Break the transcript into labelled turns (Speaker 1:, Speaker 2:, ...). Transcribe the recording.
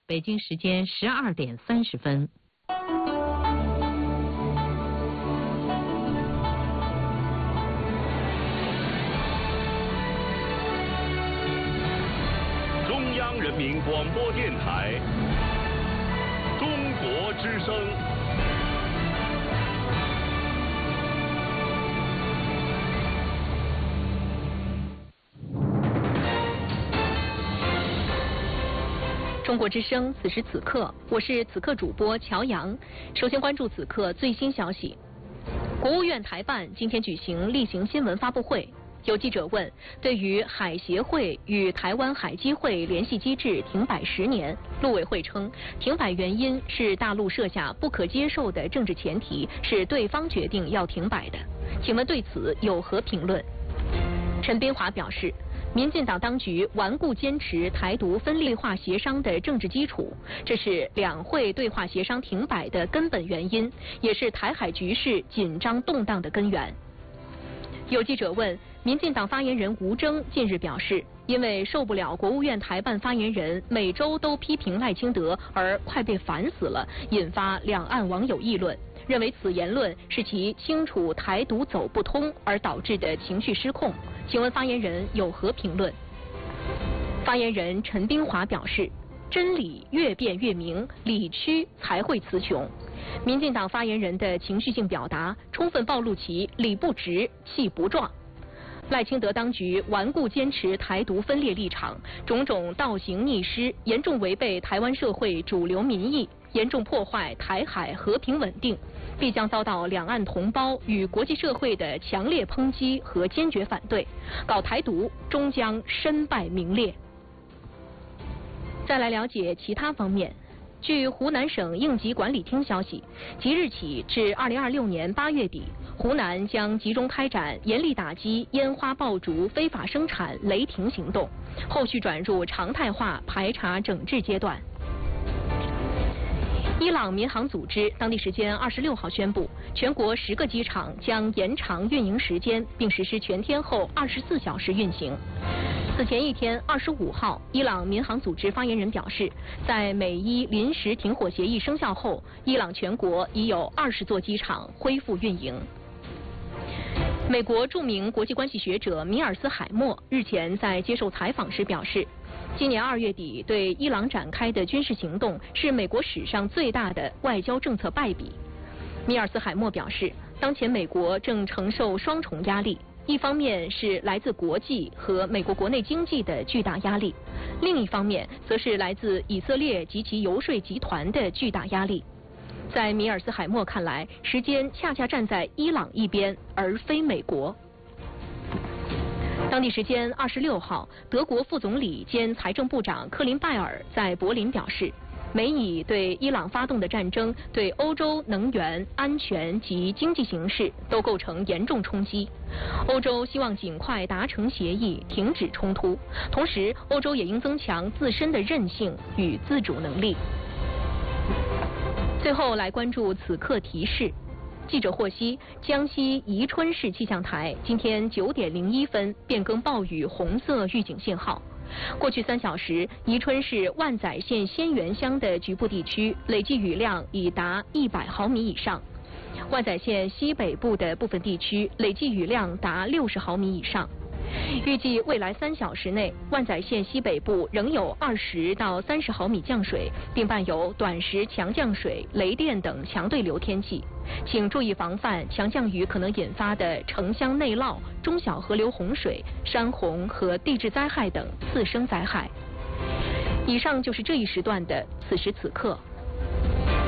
Speaker 1: 北京时间12:30。
Speaker 2: 中央人民广播电台，中国之声。
Speaker 3: 中国之声，此时此刻，我是此刻主播乔阳。首先关注此刻最新消息。国务院台办今天举行例行新闻发布会，有记者问，对于海协会与台湾海基会联系机制停摆10年，陆委会称，停摆原因是大陆设下不可接受的政治前提，是对方决定要停摆的。请问对此有何评论？陈斌华表示，民进党当局顽固坚持台独分裂化协商的政治基础，这是两会对话协商停摆的根本原因，也是台海局势紧张动荡的根源。有记者问，民进党发言人吴征近日表示，因为受不了国务院台办发言人每周都批评赖清德而快被烦死了，引发两岸网友议论，认为此言论是其清楚台独走不通而导致的情绪失控。请问发言人有何评论？发言人陈斌华表示，真理越辩越明，理屈才会词穷。民进党发言人的情绪性表达，充分暴露其理不直气不壮。赖清德当局顽固坚持台独分裂立场，种种倒行逆施，严重违背台湾社会主流民意，严重破坏台海和平稳定，必将遭到两岸同胞与国际社会的强烈抨击和坚决反对，搞台独终将身败名裂。再来了解其他方面。据湖南省应急管理厅消息，即日起至2026年8月底，湖南将集中开展严厉打击烟花爆竹非法生产雷霆行动，后续转入常态化排查整治阶段。伊朗民航组织当地时间26号宣布，全国10个机场将延长运营时间，并实施全天候24小时运行。此前一天，25号，伊朗民航组织发言人表示，在美伊临时停火协议生效后，伊朗全国已有20座机场恢复运营。美国著名国际关系学者米尔斯海默日前在接受采访时表示，今年2月底对伊朗展开的军事行动是美国史上最大的外交政策败笔。米尔斯海默表示，当前美国正承受双重压力，一方面是来自国际和美国国内经济的巨大压力，另一方面则是来自以色列及其游说集团的巨大压力。在米尔斯海默看来，时间恰恰站在伊朗一边，而非美国。当地时间26号，德国副总理兼财政部长克林拜尔在柏林表示，美以对伊朗发动的战争对欧洲能源安全及经济形势都构成严重冲击。欧洲希望尽快达成协议，停止冲突，同时欧洲也应增强自身的韧性与自主能力。最后来关注此刻提示。记者获悉，江西宜春市气象台今天9点01分变更暴雨红色预警信号。过去3小时，宜春市万载县仙园乡的局部地区累计雨量已达100毫米以上，万载县西北部的部分地区累计雨量达60毫米以上。预计未来3小时内，万载县西北部仍有20到30毫米降水，并伴有短时强降水、雷电等强对流天气，请注意防范强降雨可能引发的城乡内涝、中小河流洪水、山洪和地质灾害等次生灾害。以上就是这一时段的此时此刻。